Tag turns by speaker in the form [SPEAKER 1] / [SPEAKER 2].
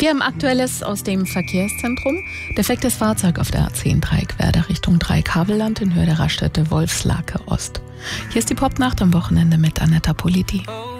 [SPEAKER 1] Hier im Aktuelles aus dem Verkehrszentrum. Defektes Fahrzeug auf der A10 Dreieckwerder Richtung Dreieckhavelland in Höhe der Raststätte Wolfslake Ost. Hier ist die Popnacht am Wochenende mit Anetta Politi.